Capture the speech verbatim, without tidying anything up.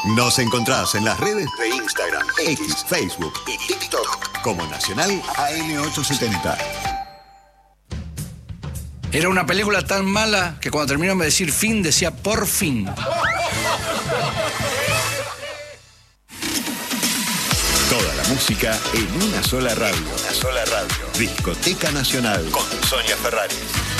Nos encontrás en las redes de Instagram, X, Facebook y TikTok como Nacional A M ochocientos setenta. Era una película tan mala que cuando terminó de decir fin, decía por fin. Toda la música en una sola radio. Una sola radio. Discoteca Nacional con Sonia Ferrari.